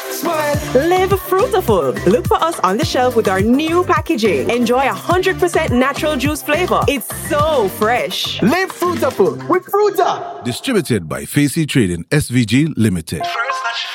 Smile. Live fruitful. Look for us on the shelf with our new packaging. Enjoy 100% natural juice flavor. It's so fresh. Live fruitful with Fruta. Distributed by Facey Trading SVG Limited.